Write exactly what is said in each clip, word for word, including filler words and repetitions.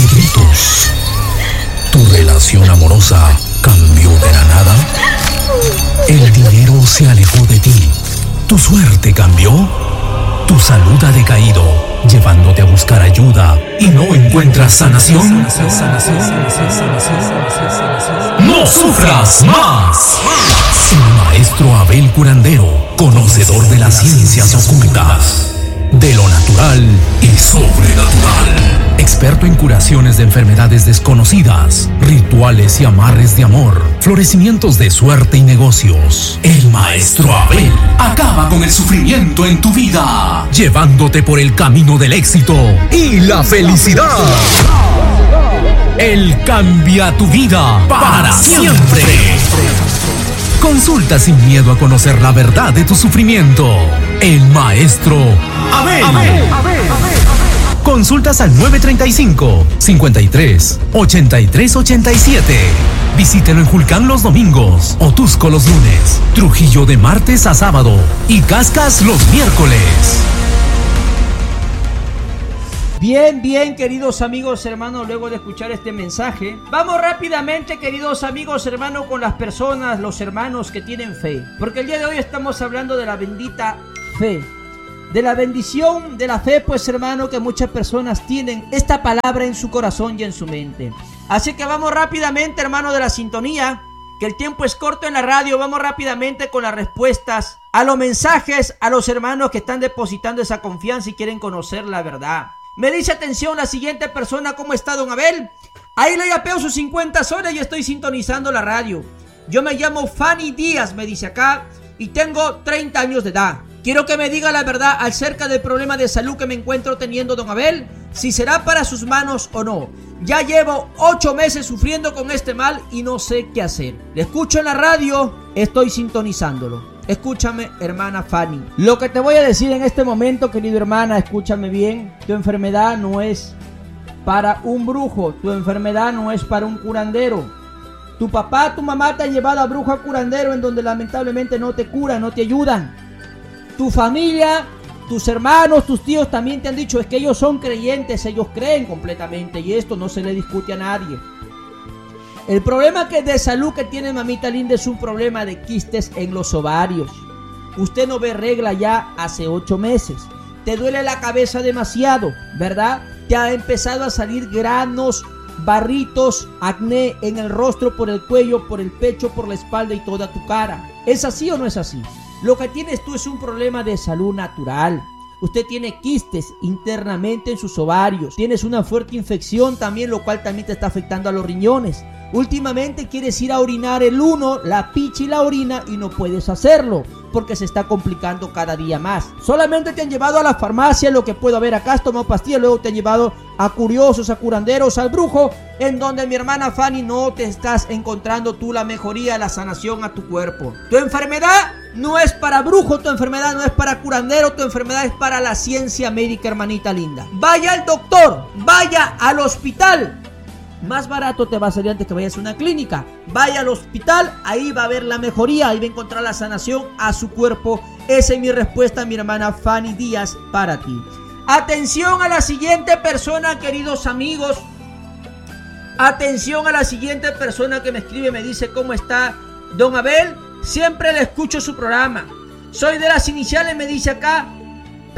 y gritos. ¿Tu relación amorosa cambió de la nada? ¿El dinero se alejó de ti? ¿Tu suerte cambió? ¿Tu salud ha decaído, llevándote a buscar ayuda y no encuentras sanación? ¡No sufras más! El maestro Abel Curandero, conocedor de las ciencias ocultas, de lo natural y sobrenatural. Experto en curaciones de enfermedades desconocidas, rituales y amarres de amor, florecimientos de suerte y negocios. El maestro Abel acaba con el sufrimiento en tu vida, llevándote por el camino del éxito y la felicidad. Él cambia tu vida para siempre. Consulta sin miedo a conocer la verdad de tu sufrimiento. El maestro Abel. Abel, Abel, Abel. Consultas al nueve treinta y cinco, cincuenta y tres, ochenta y tres ochenta y siete. Visítelo en Julcán los domingos, Otusco los lunes, Trujillo de martes a sábado y Cascas los miércoles. Bien, bien, queridos amigos, hermanos, luego de escuchar este mensaje, vamos rápidamente, queridos amigos, hermanos, con las personas, los hermanos que tienen fe. Porque el día de hoy estamos hablando de la bendita fe. De la bendición de la fe, pues, hermano, que muchas personas tienen esta palabra en su corazón y en su mente. Así que vamos rápidamente, hermano, de la sintonía, que el tiempo es corto en la radio. Vamos rápidamente con las respuestas a los mensajes, a los hermanos que están depositando esa confianza y quieren conocer la verdad. Me dice atención la siguiente persona. ¿Cómo está, don Abel? Ahí le yapeo sus cincuenta soles y estoy sintonizando la radio. Yo me llamo Fanny Díaz, me dice acá, y tengo treinta años de edad. Quiero que me diga la verdad acerca del problema de salud que me encuentro teniendo, don Abel, si será para sus manos o no. Ya llevo ocho meses sufriendo con este mal y no sé qué hacer. Le escucho en la radio, estoy sintonizándolo. Escúchame, hermana Fanny. Lo que te voy a decir en este momento, querida hermana, escúchame bien. Tu enfermedad no es para un brujo, tu enfermedad no es para un curandero. Tu papá, tu mamá te han llevado a brujo, a curandero, en donde lamentablemente no te curan, no te ayudan. Tu familia, tus hermanos, tus tíos también te han dicho, es que ellos son creyentes, ellos creen completamente, y esto no se le discute a nadie. El problema que de salud que tiene mamita linda es un problema de quistes en los ovarios. Usted no ve regla ya hace ocho meses. Te duele la cabeza demasiado, ¿verdad? Te ha empezado a salir granos, barritos, acné en el rostro, por el cuello, por el pecho, por la espalda y toda tu cara. ¿Es así o no es así? Lo que tienes tú es un problema de salud natural. Usted tiene quistes internamente en sus ovarios. Tienes una fuerte infección también, lo cual también te está afectando a los riñones. Últimamente quieres ir a orinar el uno, la picha y la orina, y no puedes hacerlo porque se está complicando cada día más. Solamente te han llevado a la farmacia, lo que puedo ver acá, has tomado pastillas, luego te han llevado a curiosos, a curanderos, al brujo, en donde, mi hermana Fanny, no te estás encontrando tú la mejoría, la sanación a tu cuerpo. Tu enfermedad no es para brujo, tu enfermedad no es para curandero, tu enfermedad es para la ciencia médica, hermanita linda. Vaya al doctor, vaya al hospital. Más barato te va a salir antes que vayas a una clínica. Vaya al hospital, ahí va a haber la mejoría, ahí va a encontrar la sanación a su cuerpo. Esa es mi respuesta, mi hermana Fanny Díaz, para ti. Atención a la siguiente persona, queridos amigos. Atención a la siguiente persona que me escribe, me dice, ¿cómo está, don Abel? Siempre le escucho su programa. Soy de las iniciales, me dice acá, P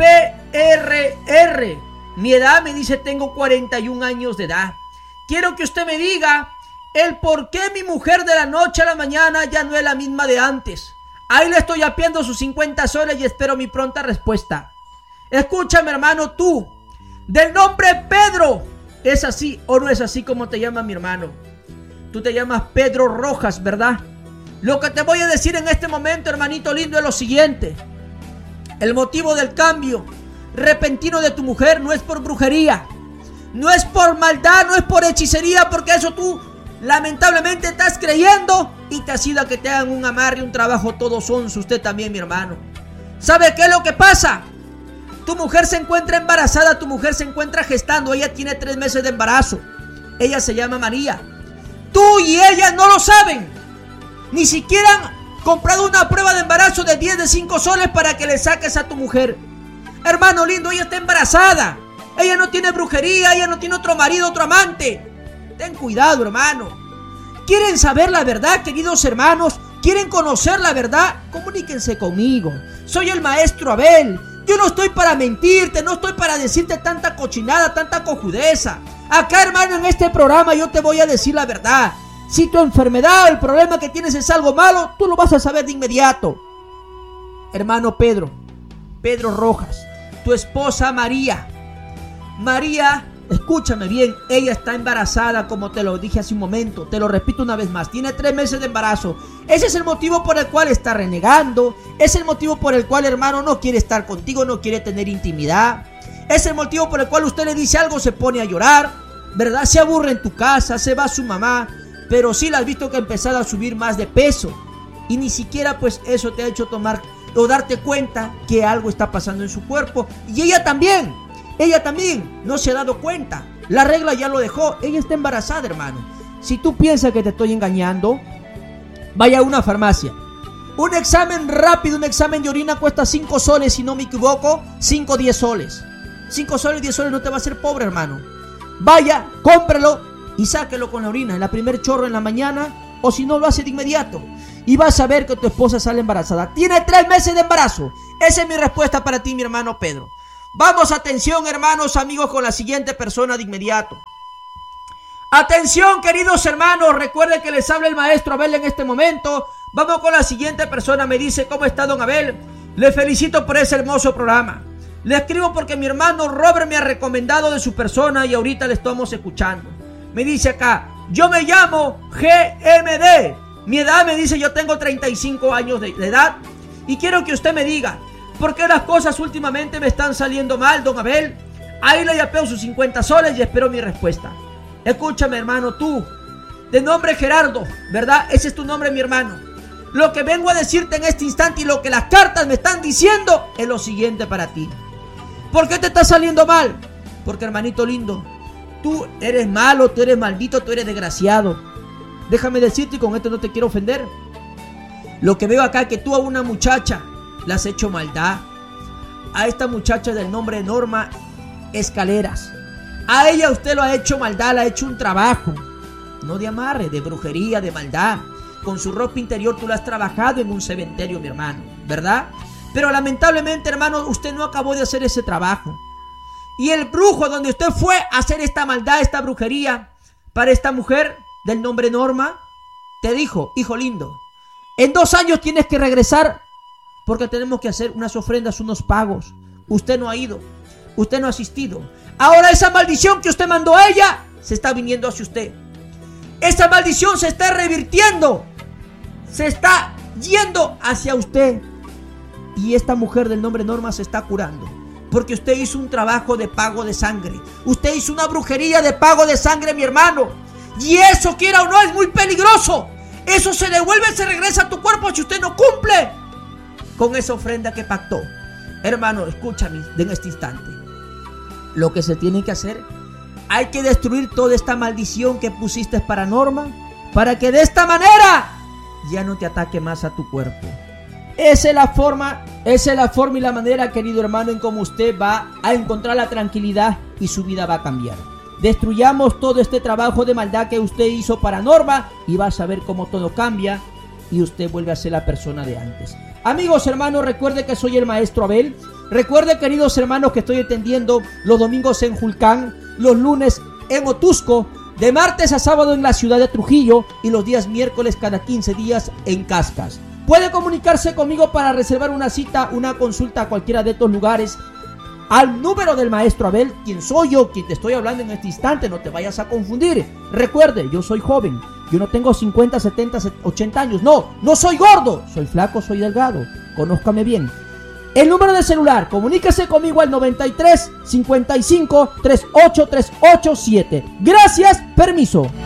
R R. Mi edad, me dice, tengo cuarenta y un años de edad. Quiero que usted me diga el por qué mi mujer de la noche a la mañana ya no es la misma de antes. Ahí le estoy apiando sus cincuenta soles y espero mi pronta respuesta. Escúchame, hermano, tú, del nombre Pedro, ¿es así o no es así como te llama mi hermano? Tú te llamas Pedro Rojas, ¿verdad? Lo que te voy a decir en este momento, hermanito lindo, es lo siguiente. El motivo del cambio repentino de tu mujer no es por brujería, no es por maldad, no es por hechicería, porque eso tú lamentablemente estás creyendo y te has ido a que te hagan un amarre, un trabajo todo sonso. Usted también, mi hermano. ¿Sabe qué es lo que pasa? Tu mujer se encuentra embarazada, tu mujer se encuentra gestando, ella tiene tres meses de embarazo. Ella se llama María. Tú y ella no lo saben. Ni siquiera han comprado una prueba de embarazo de diez, de cinco soles para que le saques a tu mujer. Hermano lindo, ella está embarazada. Ella no tiene brujería, ella no tiene otro marido, otro amante. Ten cuidado, hermano. ¿Quieren saber la verdad, queridos hermanos? ¿Quieren conocer la verdad? Comuníquense conmigo. Soy el maestro Abel. Yo no estoy para mentirte, no estoy para decirte tanta cochinada, tanta cojudeza. Acá, hermano, en este programa yo te voy a decir la verdad. Si tu enfermedad o el problema que tienes es algo malo, tú lo vas a saber de inmediato. Hermano Pedro, Pedro Rojas, tu esposa María. María, escúchame bien, ella está embarazada, como te lo dije hace un momento, te lo repito una vez más, tiene tres meses de embarazo. Ese es el motivo por el cual está renegando, es el motivo por el cual, hermano, no quiere estar contigo, no quiere tener intimidad. Es el motivo por el cual usted le dice algo, se pone a llorar, ¿verdad? Se aburre en tu casa, se va a su mamá, pero sí la has visto que ha empezado a subir más de peso. Y ni siquiera pues eso te ha hecho tomar o darte cuenta que algo está pasando en su cuerpo. Y ella también, ella también no se ha dado cuenta. La regla ya lo dejó, ella está embarazada, hermano. Si tú piensas que te estoy engañando, vaya a una farmacia. Un examen rápido, un examen de orina cuesta cinco soles, si no me equivoco, cinco o diez soles. cinco soles, diez soles no te va a hacer pobre, hermano. Vaya, cómpralo y sáquelo con la orina, en la primer chorro en la mañana, o si no lo hace de inmediato. Y vas a ver que tu esposa sale embarazada. Tiene tres meses de embarazo. Esa es mi respuesta para ti, mi hermano Pedro. Vamos, atención, hermanos, amigos, con la siguiente persona de inmediato. Atención, queridos hermanos, recuerden que les habla el maestro Abel en este momento. Vamos con la siguiente persona. Me dice: ¿cómo está, don Abel? Le felicito por ese hermoso programa. Le escribo porque mi hermano Robert me ha recomendado de su persona y ahorita le estamos escuchando. Me dice acá: yo me llamo G M D. Mi edad, me dice, yo tengo treinta y cinco años de, de edad. Y quiero que usted me diga, ¿por qué las cosas últimamente me están saliendo mal, don Abel? Ahí le yapeo sus cincuenta soles y espero mi respuesta. Escúchame, hermano, tú, de nombre Gerardo, ¿verdad? Ese es tu nombre, mi hermano. Lo que vengo a decirte en este instante y lo que las cartas me están diciendo es lo siguiente para ti. ¿Por qué te está saliendo mal? Porque, hermanito lindo, tú eres malo, tú eres maldito, tú eres desgraciado. Déjame decirte, y con esto no te quiero ofender, lo que veo acá es que tú a una muchacha le has hecho maldad. A esta muchacha del nombre Norma Escaleras, a ella usted lo ha hecho maldad, le ha hecho un trabajo, no de amarre, de brujería, de maldad. Con su ropa interior tú la has trabajado en un cementerio, mi hermano, ¿verdad? Pero lamentablemente, hermano, usted no acabó de hacer ese trabajo. Y el brujo donde usted fue a hacer esta maldad, esta brujería, para esta mujer del nombre Norma, te dijo: hijo lindo, en dos años tienes que regresar porque tenemos que hacer unas ofrendas, unos pagos. Usted no ha ido, usted no ha asistido. Ahora esa maldición que usted mandó a ella se está viniendo hacia usted. Esa maldición se está revirtiendo, se está yendo hacia usted. Y esta mujer del nombre Norma se está curando porque usted hizo un trabajo de pago de sangre. Usted hizo una brujería de pago de sangre, mi hermano. Y eso, quiera o no, es muy peligroso. Eso se devuelve, se regresa a tu cuerpo si usted no cumple con esa ofrenda que pactó. Hermano, escúchame en este instante. Lo que se tiene que hacer, hay que destruir toda esta maldición que pusiste para Norma, para que de esta manera ya no te ataque más a tu cuerpo. Esa es la forma, esa es la forma y la manera, querido hermano, en cómo usted va a encontrar la tranquilidad y su vida va a cambiar. Destruyamos todo este trabajo de maldad que usted hizo para Norma y vas a ver cómo todo cambia y usted vuelve a ser la persona de antes. Amigos, hermanos, recuerde que soy el maestro Abel. Recuerde, queridos hermanos, que estoy atendiendo los domingos en Julcán, los lunes en Otusco, de martes a sábado en la ciudad de Trujillo y los días miércoles cada quince días en Cascas. Puede comunicarse conmigo para reservar una cita, una consulta a cualquiera de estos lugares al número del maestro Abel, quien soy yo, quien te estoy hablando en este instante. No te vayas a confundir. Recuerde, yo soy joven, yo no tengo cincuenta, setenta, ochenta años. No, no soy gordo, soy flaco, soy delgado. Conózcame bien. El número de celular, comuníquese conmigo al noventa y tres, cincuenta y cinco, treinta y ocho, trescientos ochenta y siete. Gracias, permiso.